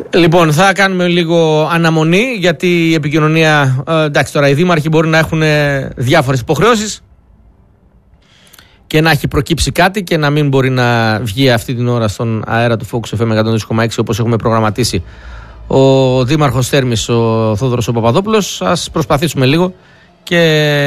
Λοιπόν, θα κάνουμε λίγο αναμονή, γιατί η επικοινωνία, εντάξει, τώρα οι δήμαρχοι μπορεί να έχουν διάφορες υποχρεώσεις και να έχει προκύψει κάτι και να μην μπορεί να βγει αυτή την ώρα στον αέρα του Focus FM 102,6 όπως έχουμε προγραμματίσει ο Δήμαρχος Θέρμης, ο Θόδωρος ο Παπαδόπουλος. Ας προσπαθήσουμε λίγο και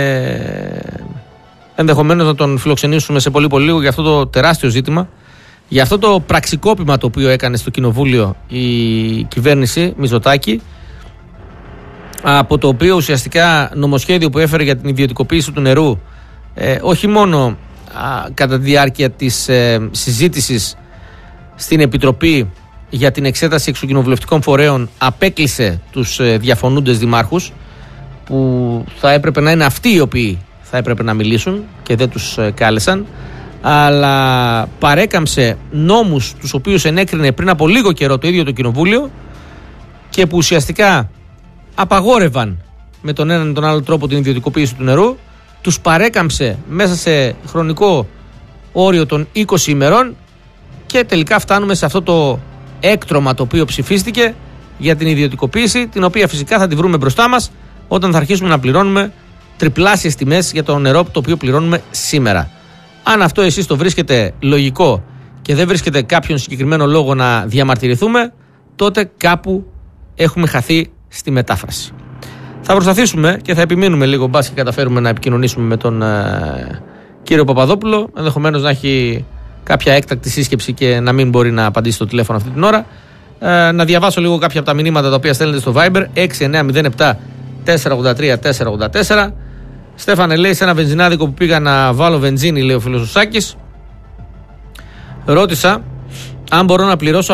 ενδεχομένως να τον φιλοξενήσουμε σε πολύ λίγο για αυτό το τεράστιο ζήτημα, για αυτό το πραξικόπημα το οποίο έκανε στο Κοινοβούλιο η κυβέρνηση Μητσοτάκη, από το οποίο ουσιαστικά νομοσχέδιο που έφερε για την ιδιωτικοποίηση του νερού, όχι μόνο κατά τη διάρκεια της συζήτησης στην Επιτροπή για την εξέταση εξοκοινοβουλευτικών φορέων, απέκλεισε τους διαφωνούντες δημάρχους, που θα έπρεπε να είναι αυτοί οι οποίοι θα έπρεπε να μιλήσουν και δεν τους κάλεσαν, αλλά παρέκαμψε νόμους τους οποίους ενέκρινε πριν από λίγο καιρό το ίδιο το Κοινοβούλιο και που ουσιαστικά απαγόρευαν με τον έναν ή τον άλλο τρόπο την ιδιωτικοποίηση του νερού. Τους παρέκαμψε μέσα σε χρονικό όριο των 20 ημερών και τελικά φτάνουμε σε αυτό το έκτρωμα το οποίο ψηφίστηκε για την ιδιωτικοποίηση, την οποία φυσικά θα τη βρούμε μπροστά μας όταν θα αρχίσουμε να πληρώνουμε τριπλάσιες τιμές για το νερό το οποίο πληρώνουμε σήμερα. Αν αυτό εσείς το βρίσκετε λογικό και δεν βρίσκετε κάποιον συγκεκριμένο λόγο να διαμαρτυρηθούμε, τότε κάπου έχουμε χαθεί στη μετάφραση. Θα προσπαθήσουμε και θα επιμείνουμε λίγο, μπας και καταφέρουμε να επικοινωνήσουμε με τον κύριο Παπαδόπουλο, ενδεχομένως να έχει κάποια έκτακτη σύσκεψη και να μην μπορεί να απαντήσει στο τηλέφωνο αυτή την ώρα. Να διαβάσω λίγο κάποια από τα μηνύματα τα οποία στέλνετε στο Viber 6907 483 484. Στέφανε, λέει, σε ένα βενζινάδικο που πήγα να βάλω βενζίνη, λέει ο φίλος ο Σάκης, ρώτησα αν μπορώ να πληρώσω